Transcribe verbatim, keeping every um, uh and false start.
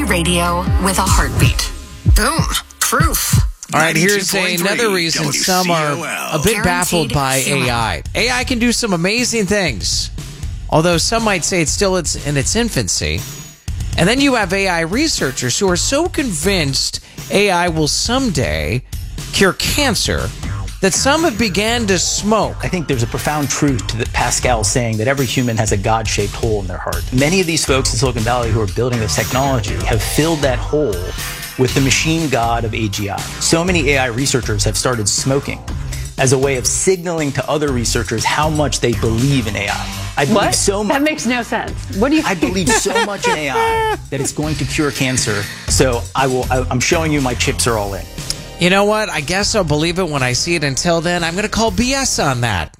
radio with a heartbeat. Boom. Proof. All right, here's another reason some are a bit baffled by A I. A I can do some amazing things, although some might say it's still in its infancy. And then you have A I researchers who are so convinced A I will someday cure cancer that some have began to smoke. I think there's a profound truth to the Pascal saying that every human has a God-shaped hole in their heart. Many of these folks in Silicon Valley who are building this technology have filled that hole with the machine god of A G I. So many A I researchers have started smoking as a way of signaling to other researchers how much they believe in A I. I believe what? so much. That makes no sense. What do you I believe so much in A I that it's going to cure cancer. So I will. I, I'm showing you my chips are all in. You know what? I guess I'll believe it when I see it. Until then, I'm going to call B S on that.